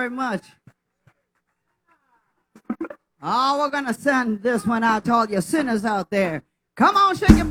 very much. Oh, we're going to send this one out to all you sinners out there. Come on, shake your